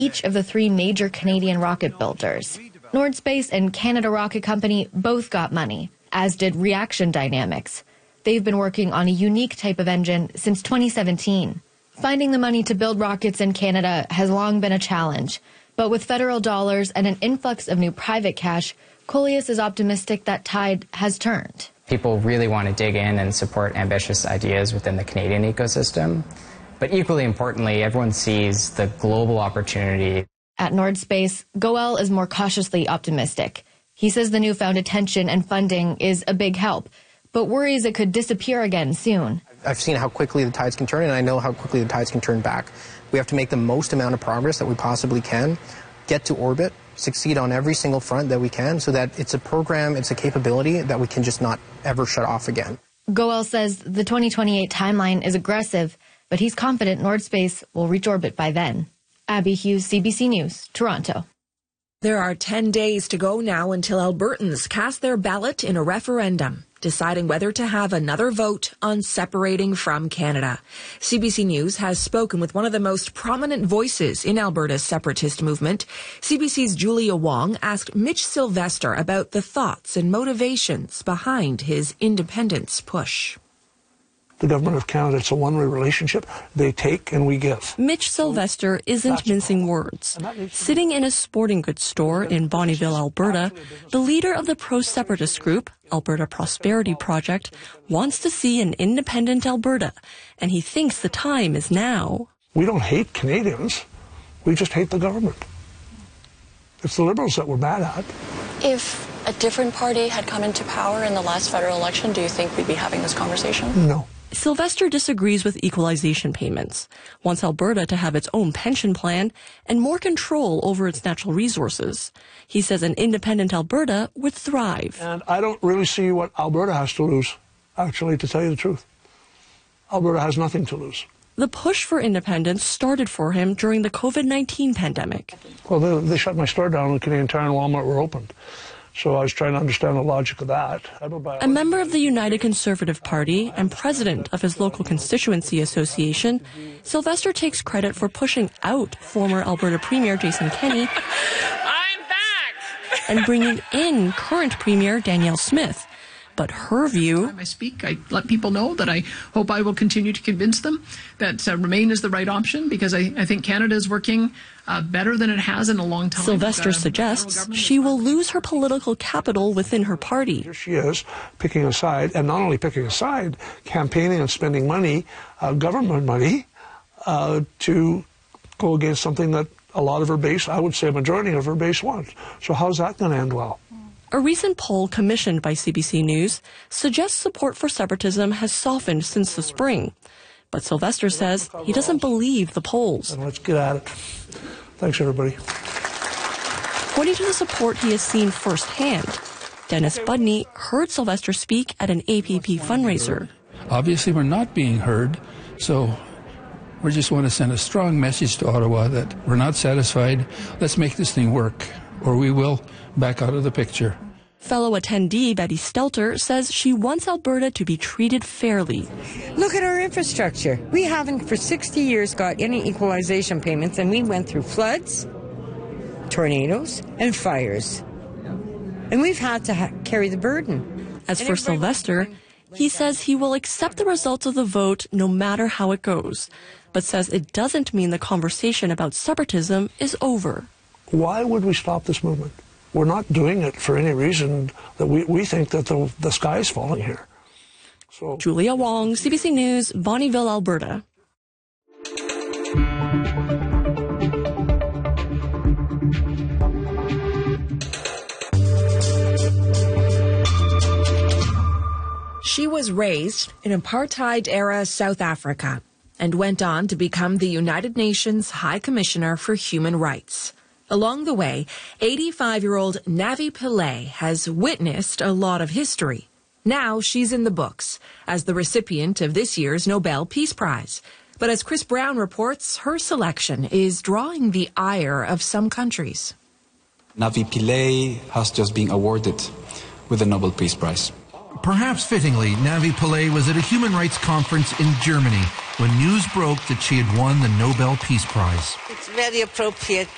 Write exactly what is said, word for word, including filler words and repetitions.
each of the three major Canadian rocket builders. Nordspace and Canada Rocket Company both got money, as did Reaction Dynamics. They've been working on a unique type of engine since twenty seventeen. Finding the money to build rockets in Canada has long been a challenge, but with federal dollars and an influx of new private cash, Coleus is optimistic that tide has turned. People really want to dig in and support ambitious ideas within the Canadian ecosystem. But equally importantly, everyone sees the global opportunity. At Nordspace, Goel is more cautiously optimistic. He says the newfound attention and funding is a big help, but worries it could disappear again soon. I've seen how quickly the tides can turn, and I know how quickly the tides can turn back. We have to make the most amount of progress that we possibly can, get to orbit, succeed on every single front that we can, so that it's a program, it's a capability that we can just not ever shut off again. Goel says the twenty twenty-eight timeline is aggressive, but he's confident Nordspace will reach orbit by then. Abby Hughes, C B C News, Toronto. There are ten days to go now until Albertans cast their ballot in a referendum, deciding whether to have another vote on separating from Canada. C B C News has spoken with one of the most prominent voices in Alberta's separatist movement. C B C's Julia Wong asked Mitch Sylvester about the thoughts and motivations behind his independence push. The government of Canada, it's a one-way relationship. They take and we give. Mitch Sylvester isn't mincing words. Sitting in a sporting goods store in Bonnyville, Alberta, the leader of the pro-separatist group, Alberta Prosperity Project, wants to see an independent Alberta, and he thinks the time is now. We don't hate Canadians. We just hate the government. It's the Liberals that we're mad at. If a different party had come into power in the last federal election, do you think we'd be having this conversation? No. Sylvester disagrees with equalization payments, wants Alberta to have its own pension plan and more control over its natural resources. He says an independent Alberta would thrive. And I don't really see what Alberta has to lose, actually, to tell you the truth. Alberta has nothing to lose. The push for independence started for him during the COVID nineteen pandemic. Well, they, they shut my store down when Canadian Tire and Walmart were opened. So I was trying to understand the logic of that. A member of the United Conservative Party and president of his local constituency association, Sylvester takes credit for pushing out former Alberta Premier Jason Kenney I'm back! and bringing in current Premier Danielle Smith. But her view... Time I speak, I let people know that I hope I will continue to convince them that uh, Remain is the right option, because I, I think Canada is working uh, better than it has in a long time. Sylvester uh, suggests she will lose her political capital within her party. Here she is, picking a side, and not only picking a side, campaigning and spending money, uh, government money, uh, to go against something that a lot of her base, I would say a majority of her base wants. So how's that going to end well? A recent poll commissioned by C B C News suggests support for separatism has softened since the spring. But Sylvester says he doesn't believe the polls. And let's get at it. Thanks, everybody. Pointing to the support he has seen firsthand, Dennis Budney heard Sylvester speak at an A P P fundraiser. Obviously, we're not being heard, so we just want to send a strong message to Ottawa that we're not satisfied. Let's make this thing work, or we will back out of the picture. Fellow attendee Betty Stelter says she wants Alberta to be treated fairly. Look at our infrastructure. We haven't for sixty years got any equalization payments, and we went through floods, tornadoes, and fires. And we've had to ha- carry the burden. As for Sylvester, he says he will accept the results of the vote no matter how it goes, but says it doesn't mean the conversation about separatism is over. Why would we stop this movement? We're not doing it for any reason that we, we think that the, the sky is falling here. So, Julia Wong, C B C News, Bonnyville, Alberta. She was raised in apartheid-era South Africa and went on to become the United Nations High Commissioner for Human Rights. Along the way, eighty-five-year-old Navi Pillay has witnessed a lot of history. Now she's in the books as the recipient of this year's Nobel Peace Prize. But as Chris Brown reports, her selection is drawing the ire of some countries. Navi Pillay has just been awarded with the Nobel Peace Prize. Perhaps fittingly, Navi Pillay was at a human rights conference in Germany when news broke that she had won the Nobel Peace Prize. It's very appropriate